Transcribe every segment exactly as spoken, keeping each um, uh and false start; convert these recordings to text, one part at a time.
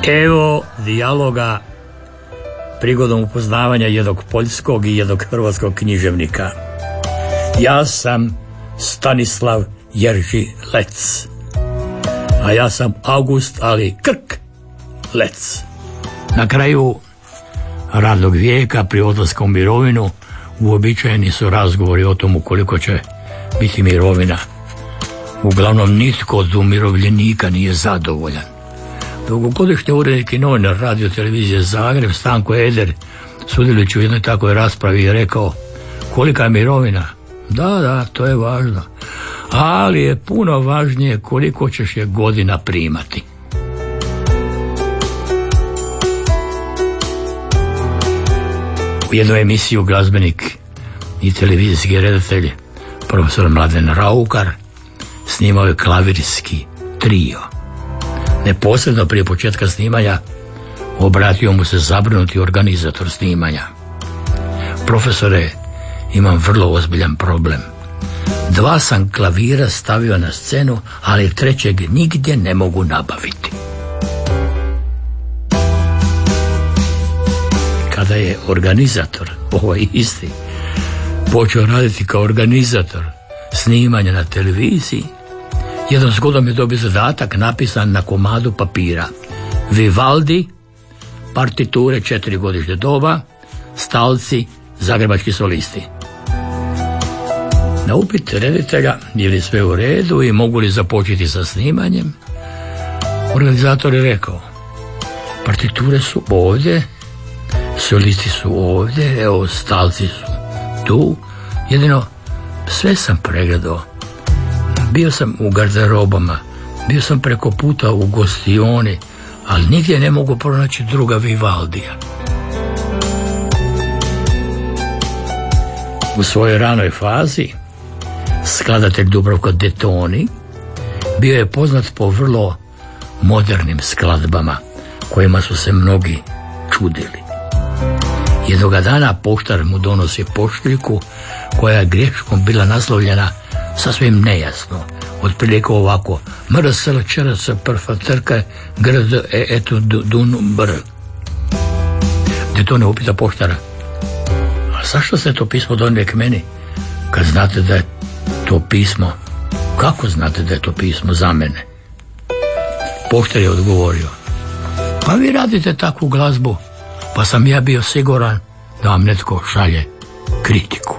Evo dijaloga prigodom upoznavanja jednog poljskog i jednog hrvatskog književnika. Ja sam Stanislav Jerži Lec, a ja sam August Ali Krk Lec. Na kraju radnog vijeka, pri odlasku u mirovinu, uobičajeni su razgovori o tomu koliko će biti mirovina. Uglavnom nitko od umirovljenika nije zadovoljan. Dugogodišnji urednik i novinar radio televizije Zagreb Stanko Eder, sudjelujući u jednoj takvoj raspravi, je rekao: kolika je mirovina? Da, da, to je važno, ali je puno važnije koliko ćeš je godina primati. U jednoj emisiji glazbenik i televizijski redatelj profesor Mladen Raukar snimao je klavirski trio. Neposredno prije početka snimanja obratio mu se zabrinuti organizator snimanja: profesore, imam vrlo ozbiljan problem. Dva sam klavira stavio na scenu, ali trećeg nigdje ne mogu nabaviti. Kada je organizator, ovaj isti, počeo raditi kao organizator snimanja na televiziji, jednom zgodom je dobio zadatak napisan na komadu papira: Vivaldi, partiture četiri godišnje doba, stalci, zagrebački solisti. Na upit reditelja je li sve u redu i mogu li započeti sa snimanjem, organizator je rekao: partiture su ovdje, solisti su ovdje, evo stalci su tu, jedino sve sam pregledao. Bio sam u garderobama, bio sam preko puta u gostioni, ali nigdje ne mogu pronaći druga Vivaldija. U svojoj ranoj fazi skladatelj Dubravko Detoni bio je poznat po vrlo modernim skladbama kojima su se mnogi čudili. Jednoga dana poštar mu donosi pošiljku koja je greškom bila naslovljena sasvim nejasno, otprilike ovako: mrsl črc prfatrka grd e etu dun br. Detone upita poštara: a zašto ste to pismo donijeli k meni, kad znate da je to pismo, kako znate da je to pismo za mene? Poštar je odgovorio: pa vi radite takvu glazbu, pa sam ja bio siguran da vam netko šalje kritiku.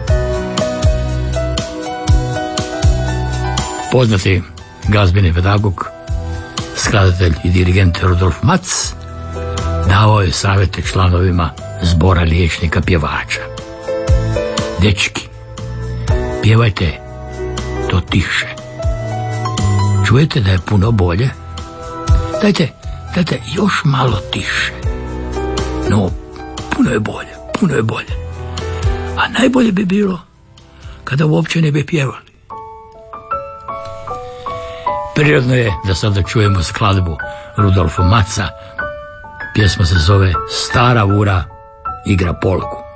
Poznati glazbeni pedagog, skladatelj i dirigent Rudolf Mac davao je savjete članovima zbora liječnika pjevača: dečki, pjevajte to tiše. Čujete da je puno bolje? Dajte, dajte još malo tiše. No, puno je bolje, puno je bolje. A najbolje bi bilo kada uopće ne bi pjevali. Prirodno je da sada čujemo skladbu Rudolfa Maca. Pjesma se zove Stara Vura igra polku.